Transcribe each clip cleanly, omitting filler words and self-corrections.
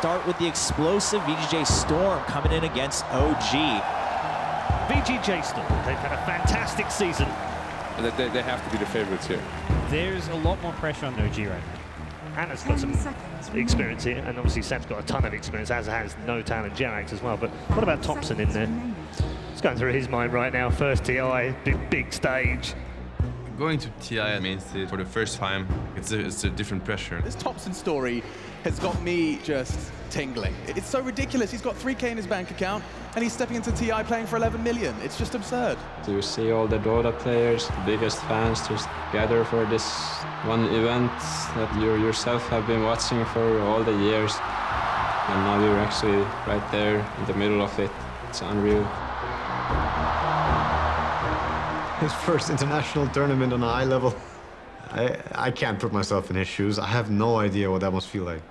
start with the explosive VGJ Storm coming in against OG. VGJ Storm, they've had a fantastic season. They have to be the favorites here. There's a lot more pressure on OG right now. Hannah's got some experience here, and obviously Sam's got a ton of experience, as has Notan and Jerax as well. But what about Thompson in there? It's going through his mind right now. First TI, big stage. Going to TI main stage for the first time, it's a different pressure. This Thompson story has got me just tingling. It's so ridiculous. He's got 3K in his bank account, and he's stepping into TI playing for 11 million. It's just absurd. You see all the Dota players, the biggest fans, just gather for this one event that you yourself have been watching for all the years. And now you're actually right there in the middle of it. It's unreal. His first international tournament on a high level. I can't put myself in his shoes. I have no idea what that must feel like.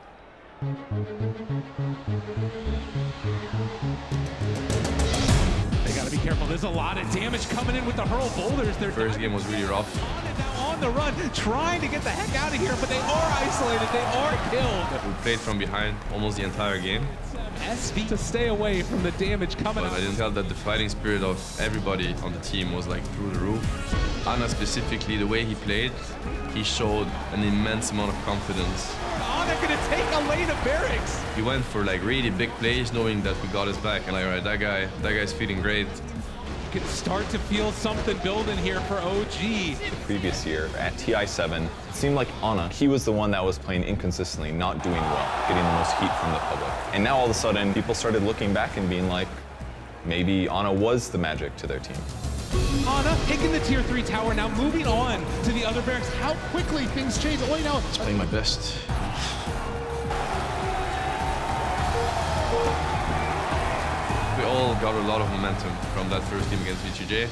They gotta be careful. There's a lot of damage coming in with the hurl boulders. Their first game was really rough. On the run, trying to get the heck out of here, but they are isolated. They are killed. We played from behind almost the entire game. SV to stay away from the damage coming But I didn't tell that the fighting spirit of everybody on the team was like through the roof. Ana specifically, the way he played, he showed an immense amount of confidence. Ana gonna take a lane of barracks. He went for like really big plays, knowing that we got his back. And like, all right, that guy's feeling great. You can start to feel something building here for OG. The previous year at TI7, it seemed like Ana, he was the one that was playing inconsistently, not doing well, getting the most heat from the public. And now all of a sudden, people started looking back and being like, maybe Ana was the magic to their team. Ana taking the tier 3 tower, now moving on to the other barracks. How quickly things change. Only now. Just playing my best. We all got a lot of momentum from that first game against VGJ.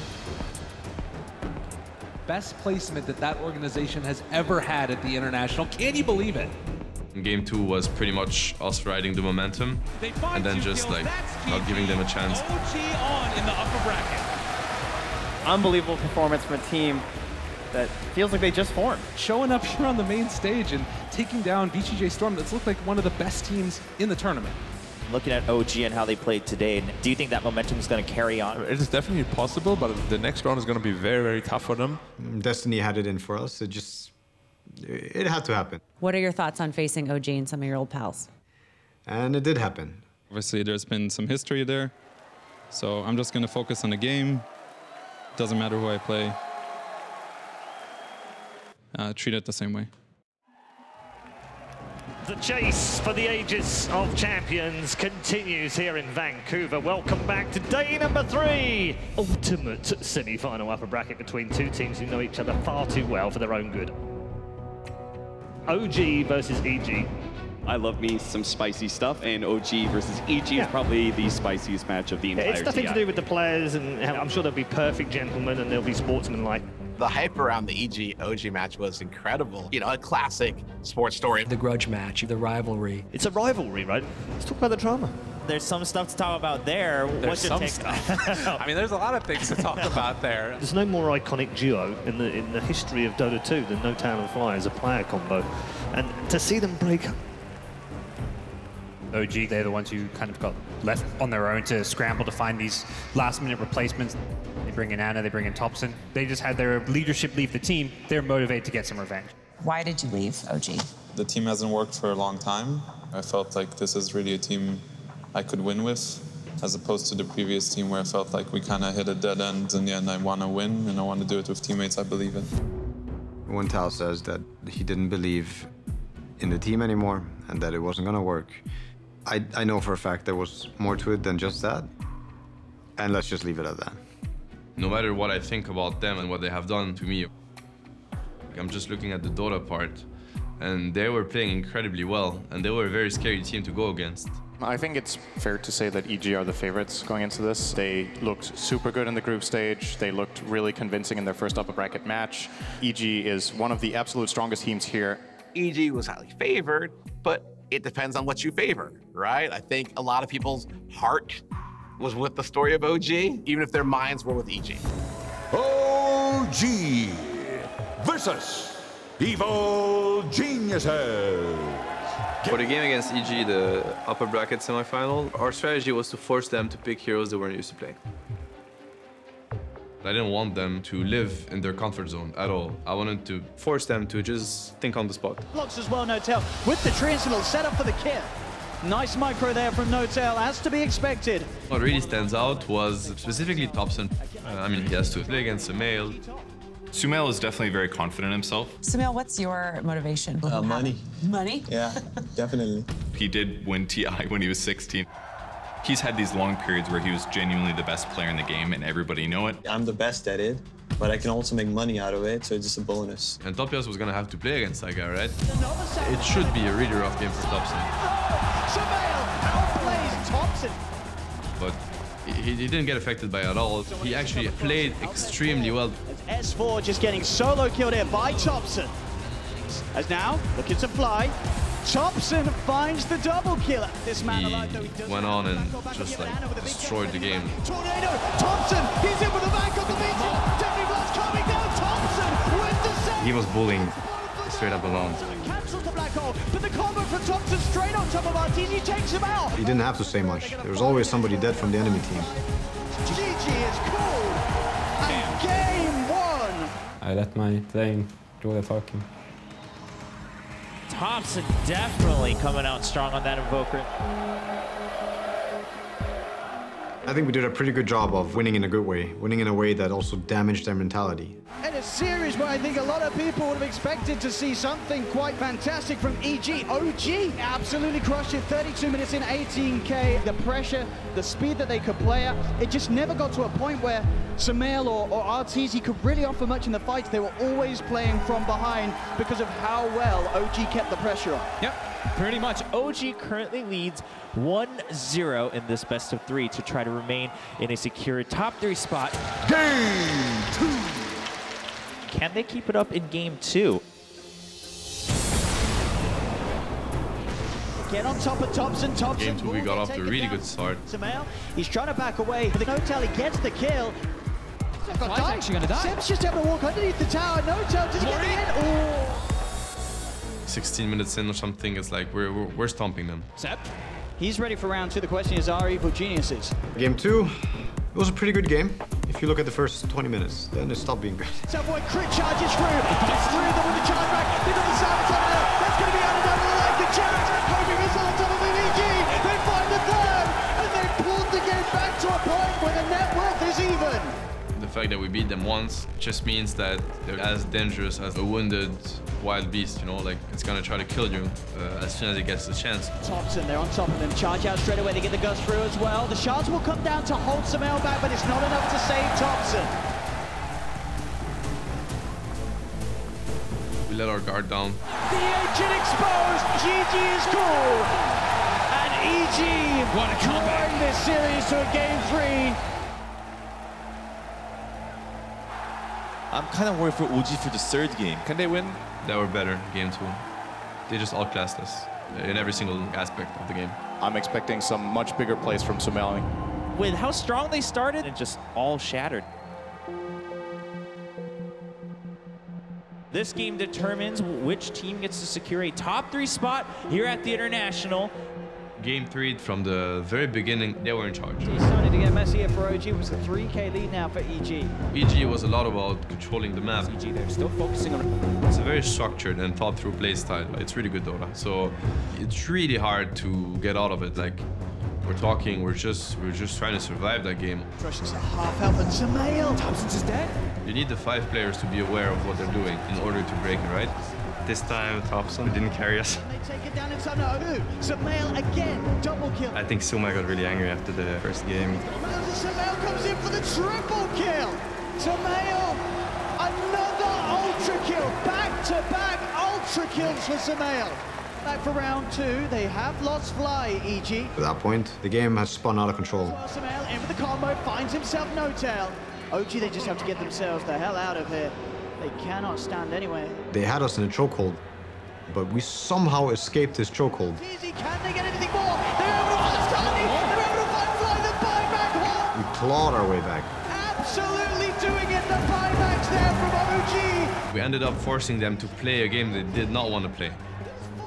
Best placement that organization has ever had at the International. Can you believe it? Game 2 was pretty much us riding the momentum and then just like not giving them a chance. OG on in the upper bracket. Unbelievable performance from a team that feels like they just formed. Showing up here on the main stage and taking down VGJ Storm, that's looked like one of the best teams in the tournament. Looking at OG and how they played today, do you think that momentum is going to carry on? It is definitely possible, but the next round is going to be very, very tough for them. Destiny had it in for us. It had to happen. What are your thoughts on facing OG and some of your old pals? And it did happen. Obviously, there's been some history there, so I'm just going to focus on the game. Doesn't matter who I play. Treat it the same way. The chase for the ages of champions continues here in Vancouver. Welcome back to day number 3. Ultimate semi-final upper bracket between two teams who know each other far too well for their own good. OG versus EG. I love me some spicy stuff, and OG versus EG is probably the spiciest match of the entire It's nothing TI. to do with the players, and I'm sure they'll be perfect gentlemen and they'll be sportsmanlike. The hype around the EG-OG match was incredible. You know, a classic sports story. The grudge match, the rivalry. It's a rivalry, right? Let's talk about the drama. There's some stuff to talk about there. What's your take? I mean, there's a lot of things to talk about there. There's no more iconic duo in the history of Dota 2 than Notan and Fly as a player combo. And to see them break up. OG, they're the ones who kind of got left on their own to scramble to find these last-minute replacements. They bring in Ana, they bring in Thompson. They just had their leadership leave the team. They're motivated to get some revenge. Why did you leave OG? The team hasn't worked for a long time. I felt like this is really a team I could win with, as opposed to the previous team where I felt like we kind of hit a dead end. In the end, I want to win, and I want to do it with teammates I believe in. When Tal says that he didn't believe in the team anymore and that it wasn't going to work, I know for a fact there was more to it than just that, and let's just leave it at that. No matter what I think about them and what they have done to me, I'm just looking at the Dota part, and they were playing incredibly well, and they were a very scary team to go against. I think it's fair to say that EG are the favorites going into this. They looked super good in the group stage. They looked really convincing in their first upper bracket match. EG is one of the absolute strongest teams here. EG was highly favored, but it depends on what you favor, right? I think a lot of people's heart was with the story of OG, even if their minds were with EG. OG versus Evil Geniuses. For the game against EG, the upper bracket semifinal, our strategy was to force them to pick heroes they weren't used to playing. I didn't want them to live in their comfort zone at all. I wanted to force them to just think on the spot. Blocks as well, N0tail, with the Triennial set up for the kill. Nice micro there from N0tail, as to be expected. What really stands out was specifically Topson. I mean, he has to play against Sumail. Sumail is definitely very confident in himself. Sumail, what's your motivation? Money. Money? Yeah, definitely. He did win TI when he was 16. He's had these long periods where he was genuinely the best player in the game and everybody know it. I'm the best at it, but I can also make money out of it, so it's just a bonus. And Topias was gonna have to play against that guy, right? It should be a really rough game for Topson. Sumail outplays Topson. But he didn't get affected by it at all. He actually played extremely well. S4 just getting solo killed here by Topson. As now, looking to fly. Topson finds the double kill. This man alive, though, he does went on and just like destroyed the game. Tornado, Topson, he's in with the back of the meeting. Deadly Blast coming down, Topson with the save. He was bullying straight up alone. Cancels the black hole, but the combo from Topson straight on top of Arteezy takes him out. He didn't have to say much. There was always somebody dead from the enemy team. GG is cool. And game one. I let my playing do the talking. Topson definitely coming out strong on that Invoker. I think we did a pretty good job of winning in a good way, winning in a way that also damaged their mentality. And a series where I think a lot of people would have expected to see something quite fantastic from EG. OG absolutely crushed it, 32 minutes in, 18K. The pressure, the speed that they could play at, it just never got to a point where Sumail or Arteezy could really offer much in the fights. They were always playing from behind because of how well OG kept the pressure on. Yep, pretty much. OG currently leads 1-0 in this best of 3 to try to remain in a secure top 3 spot. Game 2. Can they keep it up in game 2? Get on top of Topson. Game 2, we got off to a really good start. Sumail, he's trying to back away, but N0tail, he gets the kill. Fly's actually gonna die. Seb's just able to walk underneath the tower. N0tail, does he get the end? 16 minutes in or something, it's like we're stomping them. Seb, he's ready for round 2. The question is, are Evil Geniuses? Game 2, it was a pretty good game. If you look at the first 20 minutes, then it stopped being good. Subway crit charges through. Gets through them with the charge back. They got the Savage on there. That's going to be added down to the leg. The Jarrett hoping is on top of EG. They find the third, and they pulled the game back to a point where the net worth is even. The fact that we beat them once just means that they're as dangerous as a wounded wild beast, you know, like it's gonna try to kill you as soon as it gets the chance. Topson, they're on top of them. Charge out straight away. They get the gust through as well. The shards will come down to hold Sumail back, but it's not enough to save Topson. We let our guard down. The agent exposed. GG is cool. And EG drawing this series to a game 3. I'm kind of worried for OG for the third game. Can they win? They were better game 2. They just outclassed us in every single aspect of the game. I'm expecting some much bigger plays from Sumail. With how strong they started, it just all shattered. This game determines which team gets to secure a top 3 spot here at the International. Game 3, from the very beginning, they were in charge. He's starting to get messy here for OG. It was a 3K lead now for EG. EG was a lot about controlling the map. EG, they're still focusing on it. It's a very structured and thought through play style. It's really good Dota. So it's really hard to get out of it. Like we're talking, we're just trying to survive that game. Trushes a half health and Sumail. Topson's is dead. You need the 5 players to be aware of what they're doing in order to break it, right? This time, Topson didn't carry us. They take it down inside now. Sumail again, double kill. I think Suma got really angry after the first game. Sumail comes in for the triple kill. Sumail, another ultra kill. Back-to-back ultra kills for Sumail. Back for round 2, they have lost Fly, EG. At that point, the game has spun out of control. Sumail in with the combo, finds himself N0tail. OG, they just have to get themselves the hell out of here. They cannot stand anyway. They had us in a chokehold, but we somehow escaped this chokehold. Easy, can they get anything more? They're able to find Scully, they're able to find Fly, the buyback hole. We clawed our way back. Absolutely doing it, the buybacks there from OG. We ended up forcing them to play a game they did not want to play.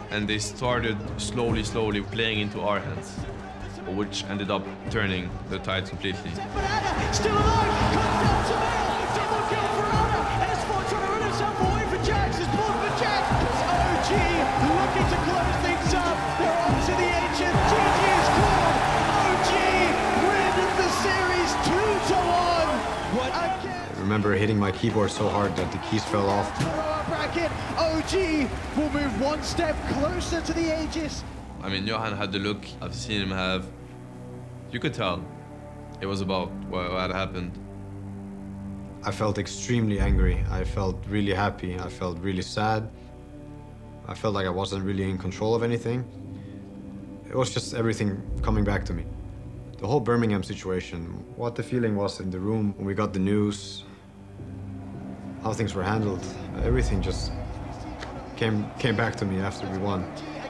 and they started slowly playing into our hands, which ended up turning the tide completely. Still alive, comes down to Mail, double kill for Ana. S4 trying to run himself away for Jax, it's ball for Jax. OG looking to close things up. They're on to the ancient. GG is called. OG win the series 2-1. What again? I remember hitting my keyboard so hard that the keys fell off. Bracket, OG will move one step closer to the Aegis. I mean, Johan had the look I've seen him have. You could tell it was about what had happened. I felt extremely angry. I felt really happy. I felt really sad. I felt like I wasn't really in control of anything. It was just everything coming back to me. The whole Birmingham situation, what the feeling was in the room when we got the news, how things were handled, everything just came back to me after we won.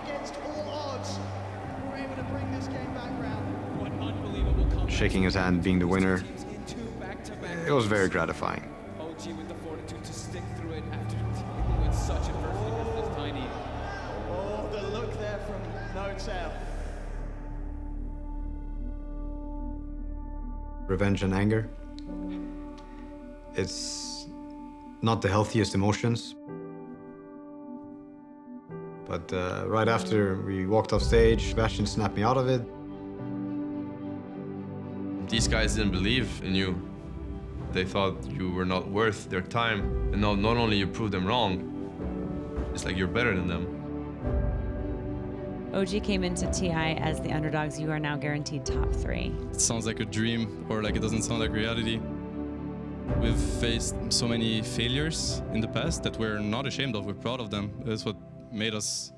Shaking his hand, being the winner, it was very gratifying. OG with the fortitude to stick through it after dealing with such adversity as Tiny. Oh, the look there from N0tail. Revenge and anger. It's not the healthiest emotions. But right after we walked off stage, Sebastian snapped me out of it. These guys didn't believe in you. They thought you were not worth their time. And now not only you proved them wrong, it's like you're better than them. OG came into TI as the underdogs. You are now guaranteed top 3. It sounds like a dream, or like it doesn't sound like reality. We've faced so many failures in the past that we're not ashamed of. We're proud of them. That's what made us.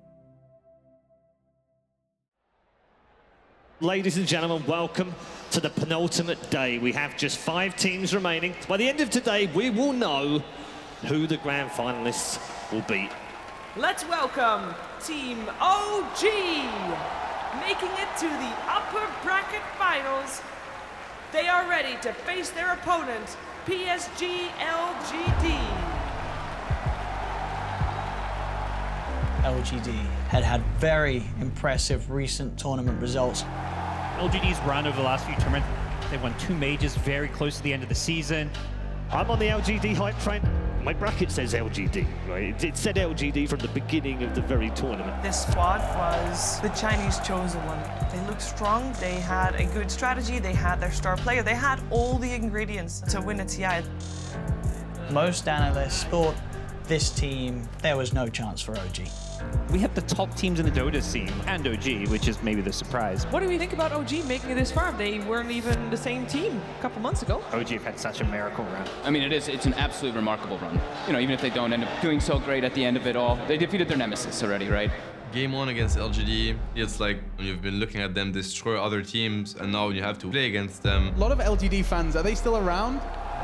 Ladies and gentlemen, welcome to the penultimate day. We have just 5 teams remaining. By the end of today, we will know who the grand finalists will be. Let's welcome Team OG, making it to the upper bracket finals. They are ready to face their opponent, PSG LGD. LGD had very impressive recent tournament results. LGD's run over the last few tournaments, they've won 2 majors very close to the end of the season. I'm on the LGD hype train. My bracket says LGD, right? It said LGD from the beginning of the very tournament. This squad was the Chinese chosen one. They looked strong, they had a good strategy, they had their star player, they had all the ingredients to win a TI. Most analysts thought this team, there was no chance for OG. We have the top teams in the Dota scene and OG, which is maybe the surprise. What do we think about OG making it this far? They weren't even the same team a couple months ago. OG have had such a miracle run. I mean, it's an absolutely remarkable run. You know, even if they don't end up doing so great at the end of it all, they defeated their nemesis already, right? Game 1 against LGD, it's like you've been looking at them destroy other teams, and now you have to play against them. A lot of LGD fans, are they still around?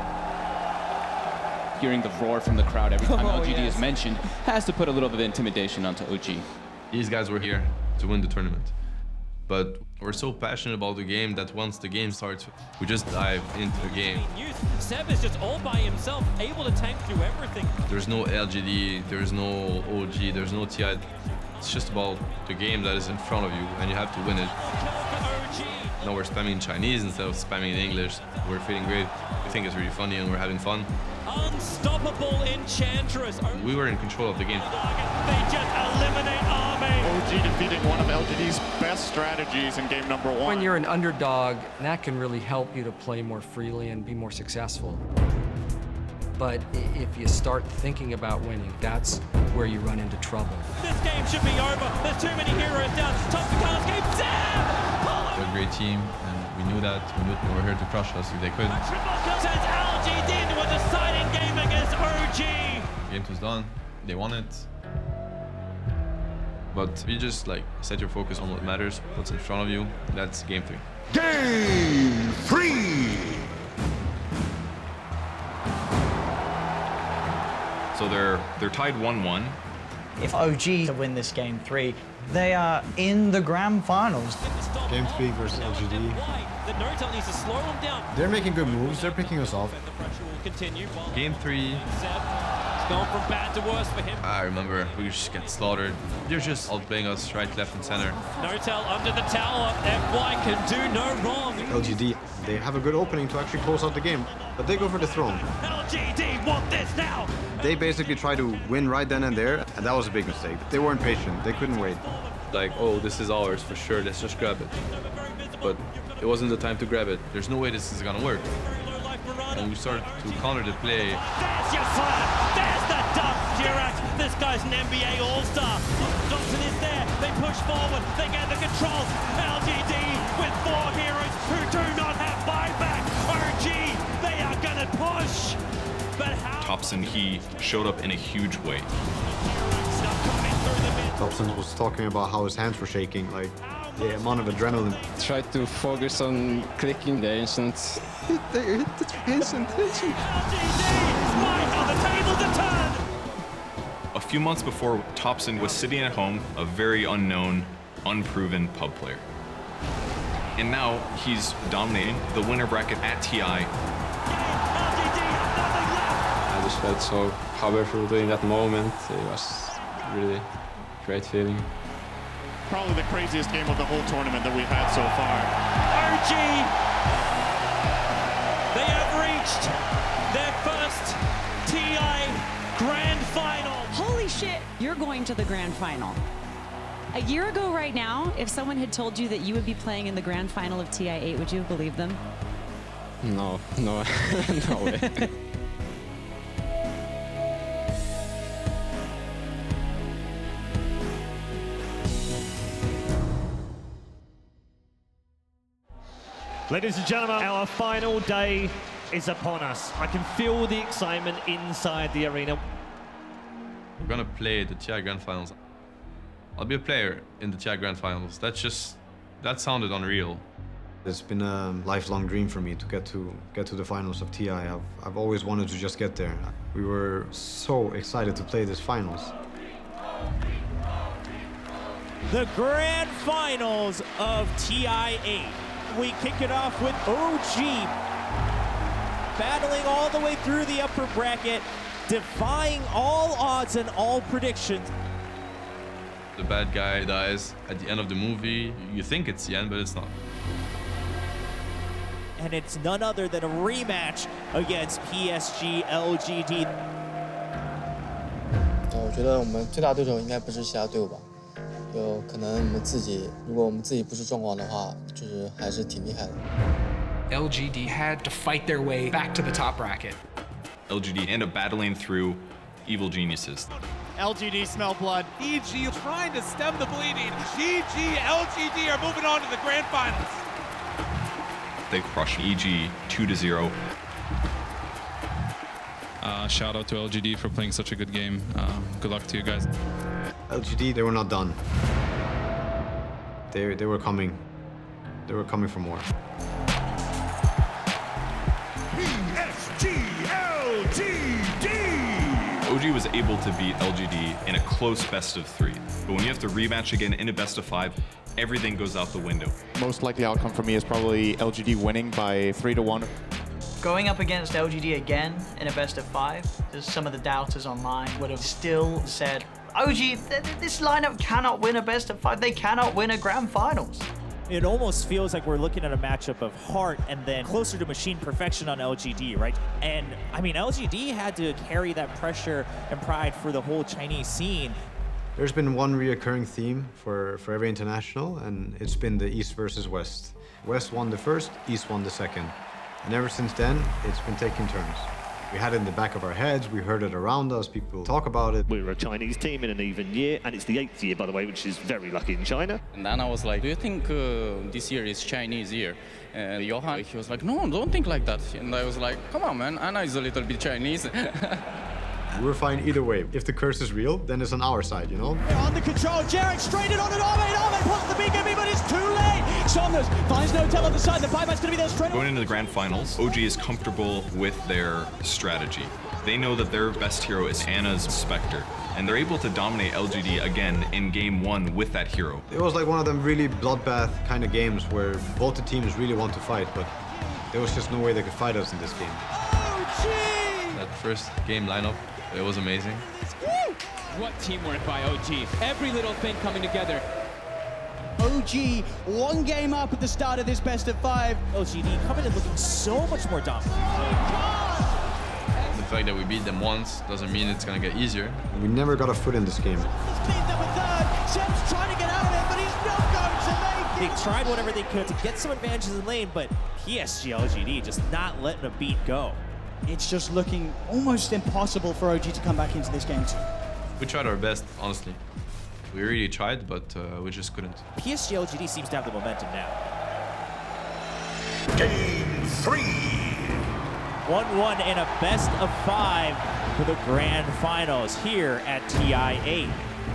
Hearing the roar from the crowd every time LGD is mentioned has to put a little bit of intimidation onto OG. These guys were here to win the tournament. But we're so passionate about the game that once the game starts, we just dive into the game. Seb is just all by himself, able to tank through everything. There's no LGD, there's no OG, there's no TI. It's just about the game that is in front of you, and you have to win it. Now we're spamming Chinese instead of spamming in English. We're feeling great. We think it's really funny, and we're having fun. Unstoppable Enchantress. We were in control of the game. They just eliminate Army. OG defeating one of LGD's best strategies in game number 1. When you're an underdog, that can really help you to play more freely and be more successful. But if you start thinking about winning, that's where you run into trouble. This game should be over. There's too many heroes down. Top to Carlos game. We're a great team, and we knew that. We knew they were here to crush us if they could. Sends LGD into a deciding game against OG. The game was done. They won it. But you just set your focus on what matters, what's in front of you. That's game 3. Game 3. So they're tied 1-1. If OG win this game 3, they are in the grand finals. Game 3 versus LGD. The N0tail needs to slow them down. They're making good moves. They're picking us off. The pressure will continue. Game 3. It's gone from bad to worse for him. I remember we just get slaughtered. They're just outplaying us right, left, and center. N0tail under the tower. FY can do no wrong. LGD, they have a good opening to actually close out the game, but they go for the throne. LGD want this now. They basically try to win right then and there, and that was a big mistake. They weren't patient. They couldn't wait. Like, oh, this is ours for sure. Let's just grab it. But it wasn't the time to grab it. There's no way this is gonna work. And we started to counter the play. There's your slam. There's the dunk, Durax. This guy's an NBA All-Star. Johnson is there. They push forward. They get the controls. LGD with 4 heroes who do not have buyback. OG, they are gonna push. But how? Topson, he showed up in a huge way. Topson was talking about how his hands were shaking, like the amount of adrenaline. Try to focus on clicking the ancients. Hit the ancient. Right on the table to turn. A few months before, Topson was sitting at home, a very unknown, unproven pub player. And now he's dominating the winner bracket at TI. I just felt so powerful during that moment. It was really great feeling. Probably the craziest game of the whole tournament that we've had so far. OG, they have reached their first TI Grand Final. Holy shit, you're going to the Grand Final. A year ago right now, if someone had told you that you would be playing in the Grand Final of TI8, would you have believed them? No, no way. Ladies and gentlemen, our final day is upon us. I can feel the excitement inside the arena. We're gonna play the TI Grand Finals. I'll be a player in the TI Grand Finals. That sounded unreal. It's been a lifelong dream for me to get to the finals of TI. I've always wanted to just get there. We were so excited to play this finals. The Grand Finals of TI8. We kick it off with OG battling all the way through the upper bracket, defying all odds and all predictions. The bad guy dies at the end of the movie. You think it's the end, but it's not. And it's none other than a rematch against PSG LGD. 我觉得我们最大对手应该不是其他队伍吧，就可能我们自己，如果我们自己不是状况的话，就是还是挺厉害的。 LGD had to fight their way back to the top bracket. LGD end up battling through Evil Geniuses. LGD smell blood. EG trying to stem the bleeding. GG, LGD are moving on to the grand finals. They crush EG 2-0. Shout out to LGD for playing such a good game. Good luck to you guys. LGD, they were not done. They were coming. They were coming for more. OG was able to beat LGD in a close best of 3. But when you have to rematch again in a best of 5, everything goes out the window. Most likely outcome for me is probably LGD winning by 3-1. Going up against LGD again in a best of 5, some of the doubters online would have still said, OG, this lineup cannot win a best of 5. They cannot win a grand finals. It almost feels like we're looking at a matchup of heart and then closer to machine perfection on LGD, right? And I mean, LGD had to carry that pressure and pride for the whole Chinese scene. There's been one reoccurring theme for every international, and it's been the East versus West. West won the first, East won the second. And ever since then, it's been taking turns. We had it in the back of our heads, we heard it around us, people talk about it. We're a Chinese team in an even year, and it's the 8th year, by the way, which is very lucky in China. And then I was like, do you think this year is Chinese year? And Johan, he was like, no, don't think like that. And I was like, come on, man, Anna is a little bit Chinese. We're fine either way. If the curse is real, then it's on our side, you know? On the control, Jarek straight in on an Ahmed. Ahmed puts the BKB, but it's too late. Saunders finds N0tail on the side. The buyback's going to be there straight away. Going into the grand finals, OG is comfortable with their strategy. They know that their best hero is Anna's Spectre, and they're able to dominate LGD again in game 1 with that hero. It was like one of them really bloodbath kind of games where both the teams really want to fight, but there was just no way they could fight us in this game. That first game lineup It was amazing. What teamwork by OG. Every little thing coming together. OG, one game up at the start of this best of 5. LGD coming in looking so much more dominant. The fact that we beat them once doesn't mean it's going to get easier. We never got a foot in this game. Seb's trying to get out of it, but he's not going to make They tried whatever they could to get some advantages in the lane, but PSG LGD just not letting a beat go. It's just looking almost impossible for OG to come back into this game too. We tried our best, honestly. We really tried, but we just couldn't. PSG LGD seems to have the momentum now. Game 3. 1-1 in a best of 5 for the grand finals here at TI8.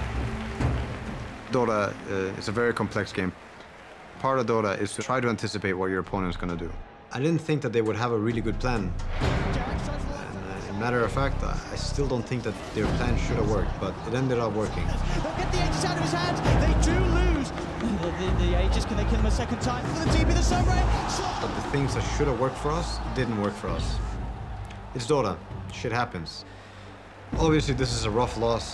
Dota is a very complex game. Part of Dota is to try to anticipate what your opponent's going to do. I didn't think that they would have a really good plan. And matter of fact, I still don't think that their plan should have worked, but it ended up working. They'll get the Aegis out of his hands. They do lose. The Aegis, can they kill him a second time? For the TP, the Sunray. But the things that should have worked for us didn't work for us. It's Dota. Shit happens. Obviously, this is a rough loss.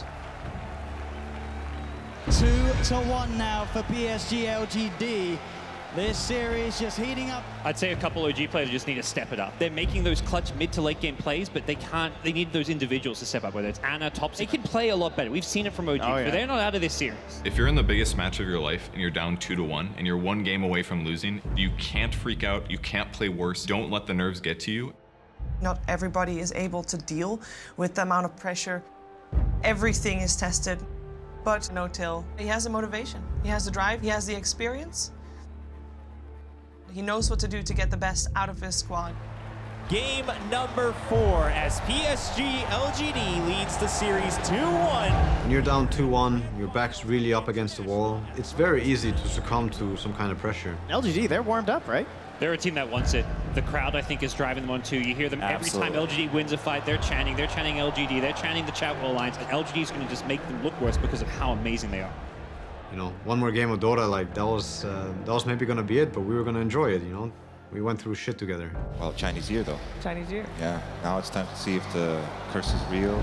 2-1 now for PSG LGD. This series just heating up. I'd say a couple OG players just need to step it up. They're making those clutch mid to late game plays, but they need those individuals to step up, whether it's Ana, Topson. They can play a lot better. We've seen it from OG, but they're not out of this series. If you're in the biggest match of your life and you're down 2-1 and you're one game away from losing, you can't freak out, you can't play worse. Don't let the nerves get to you. Not everybody is able to deal with the amount of pressure. Everything is tested, but N0tail, he has the motivation, he has the drive, he has the experience. He knows what to do to get the best out of his squad. Game number 4 as PSG LGD leads the series 2-1. When you're down 2-1, your back's really up against the wall. It's very easy to succumb to some kind of pressure. LGD, they're warmed up, right? They're a team that wants it. The crowd, I think, is driving them on too. You hear them every time LGD wins a fight, they're chanting LGD, they're chanting the Chatwell lines, and LGD is going to just make them look worse because of how amazing they are. You know, one more game of Dota, like that was maybe gonna be it, but we were gonna enjoy it. You know, we went through shit together. Well, Chinese year though. Chinese year. Yeah. Now it's time to see if the curse is real.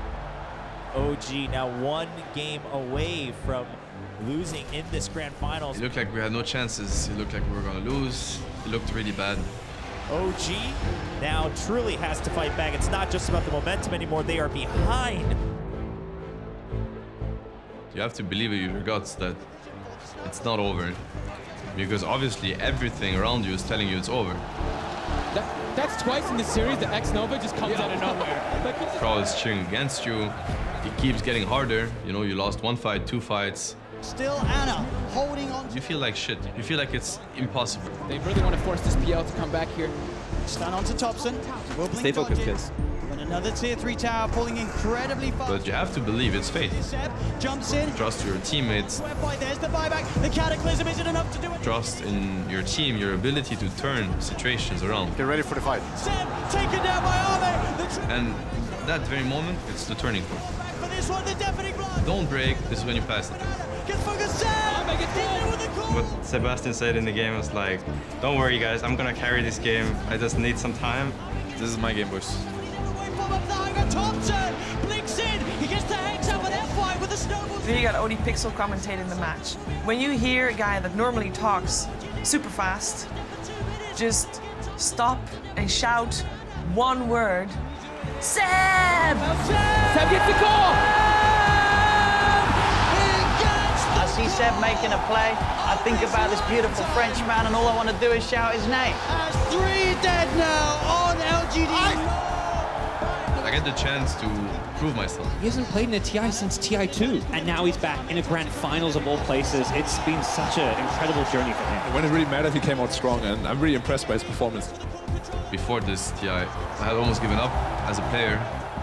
OG now 1 game away from losing in this grand finals. It looked like we had no chances. It looked like we were gonna lose. It looked really bad. OG now truly has to fight back. It's not just about the momentum anymore. They are behind. You have to believe in your guts that it's not over. Because obviously everything around you is telling you it's over. That's twice in this series that X-Nova just comes out of nowhere. The crowd is cheering against you. It keeps getting harder. You know, you lost 1 fight, 2 fights. Still Ana holding on. You feel like shit. You feel like it's impossible. They really want to force this PL to come back here. Stun onto Topson. Stay focused, kids. And another tier 3 tower falling incredibly fast. But you have to believe it's fate. Seb jumps in. Trust your teammates. There's the buyback. The Cataclysm isn't enough to do it. Trust in your team, your ability to turn situations around. Get ready for the fight. Seb taken down by Arme. And that very moment, it's the turning point. For this one, the deafening blood. Don't break. This is when you pass it. Gets focused. Seb. What Sebastian said in the game was like, don't worry guys, I'm gonna carry this game. I just need some time. This is my game, boys. Thompson blinks in. He gets the heads up at F5 with a snowball. Then you got OD Pixel commentating the match. When you hear a guy that normally talks super fast, just stop and shout one word. Seb! Seb gets the call! I see Seb making a play. I think about this beautiful Frenchman, and all I want to do is shout his name. That's 3 dead now on LGD. I get the chance to prove myself. He hasn't played in a TI since TI2, and now he's back in a grand finals of all places. It's been such an incredible journey for him. When it really mattered, he came out strong, and I'm really impressed by his performance. Before this TI, I had almost given up as a player.